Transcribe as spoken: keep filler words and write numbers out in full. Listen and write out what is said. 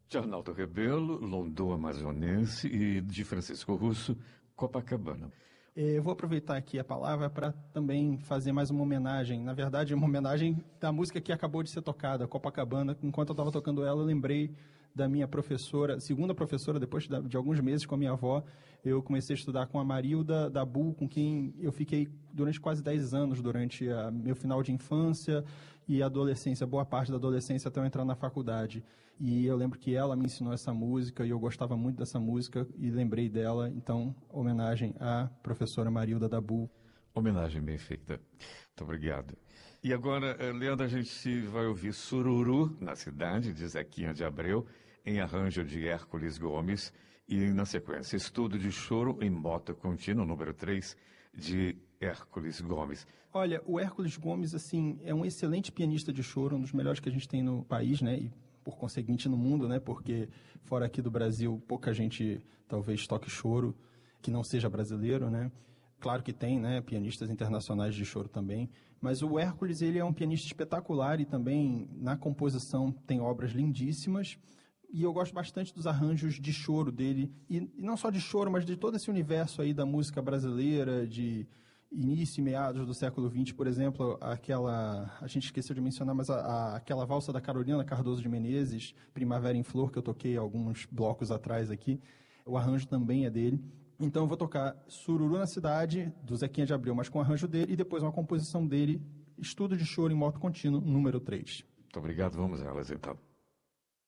De Arnaldo Rebelo, Londô Amazonense, e de Francisco Russo, Copacabana. Eu vou aproveitar aqui a palavra para também fazer mais uma homenagem. Na verdade, uma homenagem da música que acabou de ser tocada, Copacabana. Enquanto eu estava tocando ela, eu lembrei da minha professora, segunda professora, depois de alguns meses com a minha avó. Eu comecei a estudar com a Marilda Dabu, com quem eu fiquei durante quase dez anos, durante a meu final de infância e adolescência, boa parte da adolescência até eu entrar na faculdade. E eu lembro que ela me ensinou essa música e eu gostava muito dessa música e lembrei dela. Então, homenagem à professora Marilda Dabu. Homenagem bem feita. Muito obrigado. E agora, Leandro, a gente vai ouvir Sururu, na Cidade, de Zequinha de Abreu, em arranjo de Hércules Gomes, e, na sequência, Estudo de Choro em Moto Contínuo, número três, de Hércules Gomes. Olha, o Hércules Gomes, assim, é um excelente pianista de choro, um dos melhores que a gente tem no país, né, e por conseguinte no mundo, né, porque fora aqui do Brasil, pouca gente talvez toque choro que não seja brasileiro, né. Claro que tem, né, pianistas internacionais de choro também, mas o Hércules, ele é um pianista espetacular e também na composição tem obras lindíssimas, e eu gosto bastante dos arranjos de choro dele, e, e não só de choro, mas de todo esse universo aí da música brasileira, de início e meados do século vinte, por exemplo, aquela, a gente esqueceu de mencionar, mas a, a, aquela valsa da Carolina Cardoso de Menezes, Primavera em Flor, que eu toquei alguns blocos atrás aqui, o arranjo também é dele. Então eu vou tocar Sururu na Cidade, do Zequinha de Abreu, mas com o arranjo dele, e depois uma composição dele, Estudo de Choro em Moto Contínuo, número três. Muito obrigado, vamos a elas então.